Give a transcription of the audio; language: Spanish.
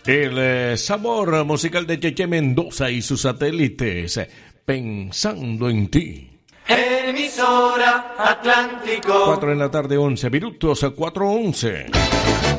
El sabor musical de Cheche Mendoza y sus satélites, Pensando en ti. Emisora Atlántico. 4 de la tarde, 11 minutos, 4:11.